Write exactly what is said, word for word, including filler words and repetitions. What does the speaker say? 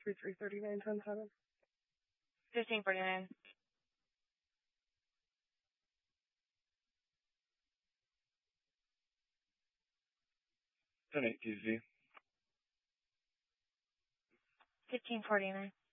three three thirty nine ten seven. Fifteen forty nine. ten eight T Z. Fifteen forty nine.